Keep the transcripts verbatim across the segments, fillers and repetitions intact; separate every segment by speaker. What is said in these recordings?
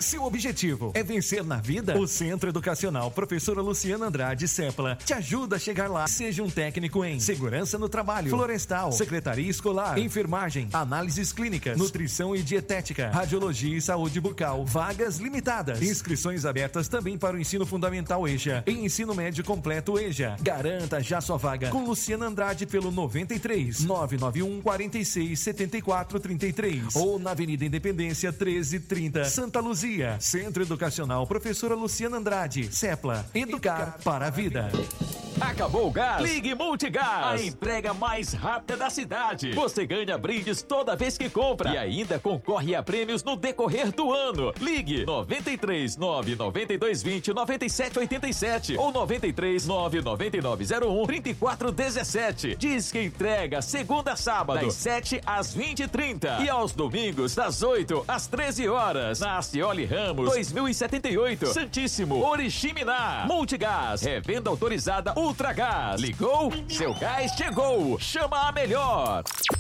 Speaker 1: Seu objetivo é vencer na vida? O Centro Educacional Professora Luciana Andrade Sepla te ajuda a chegar lá. Seja um técnico em segurança no trabalho, florestal, secretaria escolar, enfermagem, análises clínicas, nutrição e dietética, radiologia e saúde bucal. Vagas limitadas. Inscrições abertas também para o ensino fundamental E J A e ensino médio completo E J A. Garanta já sua vaga com Luciana Andrade pelo noventa e três, nove nove um, quarenta e seis, setenta e quatro, trinta e três ou na Avenida Independência treze trinta, Santa Luzia. Centro Educacional Professora Luciana Andrade Sepla. Educar para a vida.
Speaker 2: Acabou o gás? Ligue Multigás, a entrega mais rápida da cidade. Você ganha brindes toda vez que compra e ainda concorre a prêmios no decorrer do ano. Ligue noventa e três, nove nove dois vinte, noventa e sete oitenta e sete ou noventa e três, nove nove nove zero um, trinta e quatro dezessete. Diz que entrega segunda a sábado, das sete às vinte e trinta e aos domingos, das oito às treze horas. Na Acioli Ramos, dois mil e setenta e oito, Santíssimo, Oriximiná. Multigás, revenda autorizada Ultragás. Ligou? Seu gás chegou. Chama a melhor.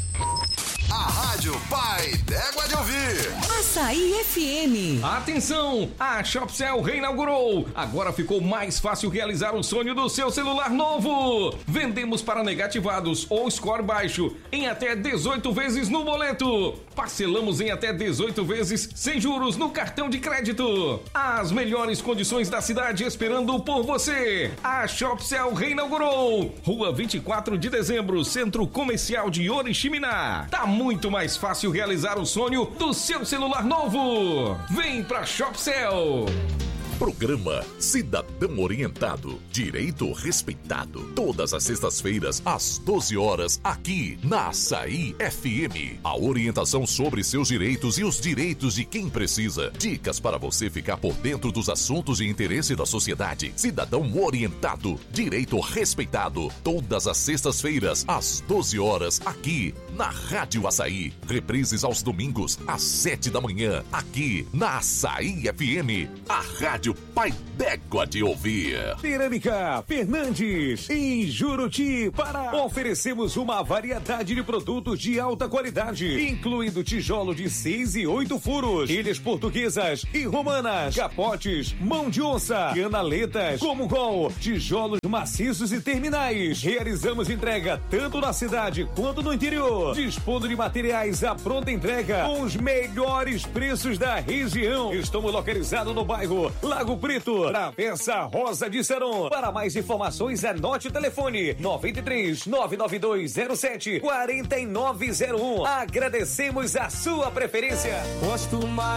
Speaker 3: A Rádio Pai d'Égua de Ouvir.
Speaker 4: Açaí F M.
Speaker 5: Atenção! A Shopcell reinaugurou. Agora ficou mais fácil realizar o sonho do seu celular novo. Vendemos para negativados ou score baixo em até dezoito vezes no boleto. Parcelamos em até dezoito vezes sem juros no cartão de crédito. As melhores condições da cidade esperando por você. A Shopcell reinaugurou. Rua vinte e quatro de dezembro, Centro Comercial de Oriximiná. Tá muito mais fácil realizar o sonho do seu celular novo. Vem pra Shopcell.
Speaker 6: Programa Cidadão Orientado, Direito Respeitado. Todas as sextas-feiras, às doze horas, aqui na Açaí F M. A orientação sobre seus direitos e os direitos de quem precisa. Dicas para você ficar por dentro dos assuntos de interesse da sociedade. Cidadão Orientado, Direito Respeitado. Todas as sextas-feiras, às doze horas, aqui na Rádio Açaí. Reprises aos domingos, às sete da manhã, aqui na Açaí F M. A Rádio Pai d'Égua de Ouvir.
Speaker 7: Cerâmica Fernandes, em Juruti, Pará. Oferecemos uma variedade de produtos de alta qualidade, incluindo tijolo de seis e oito furos, ilhas portuguesas e romanas, capotes, mão de onça, canaletas, como gol, tijolos maciços e terminais. Realizamos entrega tanto na cidade quanto no interior, dispondo de materiais à pronta entrega com os melhores preços da região. Estamos localizados no bairro Lago Preto, Travessa Rosa de Saron. Para mais informações, anote o telefone noventa e três, nove nove dois zero sete, quatro nove zero um. Agradecemos a sua preferência.
Speaker 8: Gosto mais